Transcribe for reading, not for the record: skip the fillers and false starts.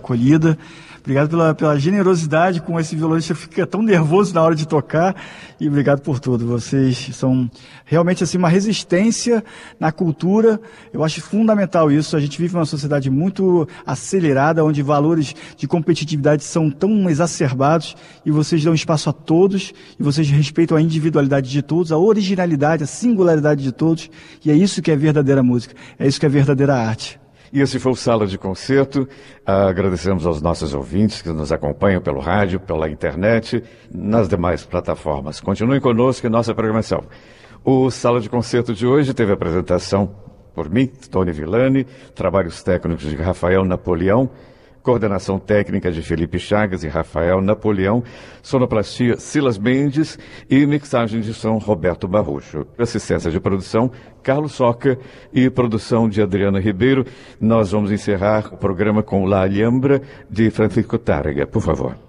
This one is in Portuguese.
acolhida. Obrigado pela generosidade com esse violonista que fica tão nervoso na hora de tocar. E obrigado por tudo. Vocês são realmente assim, uma resistência na cultura. Eu acho fundamental isso. A gente vive uma sociedade muito acelerada, onde valores de competitividade são tão exacerbados. E vocês dão espaço a todos. E vocês respeitam a individualidade de todos, a originalidade, a singularidade de todos. E é isso que é verdadeira música. É isso que é verdadeira arte. E esse foi o Sala de Concerto. Agradecemos aos nossos ouvintes que nos acompanham pelo rádio, pela internet, nas demais plataformas. Continuem conosco em nossa programação. O Sala de Concerto de hoje teve apresentação por mim, Tony Villani, trabalhos técnicos de Rafael Napoleão, coordenação técnica de Felipe Chagas e Rafael Napoleão, sonoplastia Silas Mendes e mixagem de som Roberto Barrocho. Assistência de produção Carlos Soca e produção de Adriana Ribeiro. Nós vamos encerrar o programa com La Alhambra de Francisco Tárrega, por favor.